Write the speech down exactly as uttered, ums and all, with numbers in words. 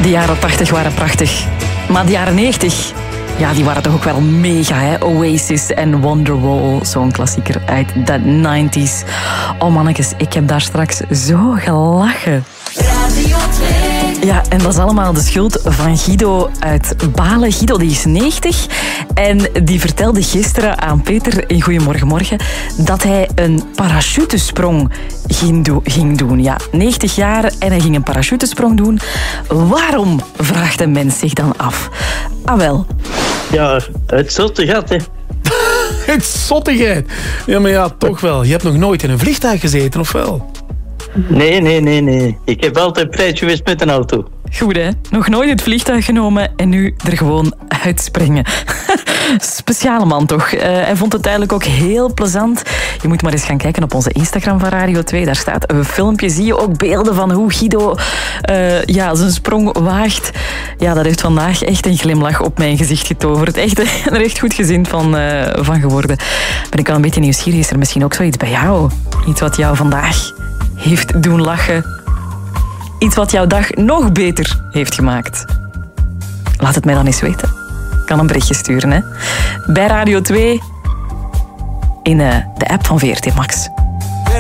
De jaren tachtig waren prachtig. Maar de jaren negentig, ja, die waren toch ook wel mega, hè? Oasis en Wonderwall, zo'n klassieker uit de nineties. Oh mannetjes, ik heb daar straks zo gelachen. Radio twee. Ja, en dat is allemaal de schuld van Guido uit Balen. Guido, die is negentig en die vertelde gisteren aan Peter in Goeiemorgen Morgen dat hij een parachutesprong ging, do- ging doen. Ja, negentig jaar en hij ging een parachutesprong doen. Waarom, vraagt een mens zich dan af. Ah wel. Ja, het zotte gat, hè. Het zottigheid. Ja, maar ja, toch wel. Je hebt nog nooit in een vliegtuig gezeten, of wel? Nee, nee, nee, nee. Ik heb altijd prijs geweest met een auto. Goed, hè? Nog nooit het vliegtuig genomen en nu er gewoon uitspringen. Speciale man, toch? Uh, hij vond het eigenlijk ook heel plezant. Je moet maar eens gaan kijken op onze Instagram van Radio twee. Daar staat een filmpje. Zie je ook beelden van hoe Guido uh, ja, zijn sprong waagt. Ja, dat heeft vandaag echt een glimlach op mijn gezicht getoverd. Echt, er echt goed gezind van, uh, van geworden. Ben ik wel een beetje nieuwsgierig. Is er misschien ook zoiets bij jou? Iets wat jou vandaag heeft doen lachen? Iets wat jouw dag nog beter heeft gemaakt? Laat het mij dan eens weten. Kan een berichtje sturen, hè? Bij Radio twee in uh, de app van V R T Max.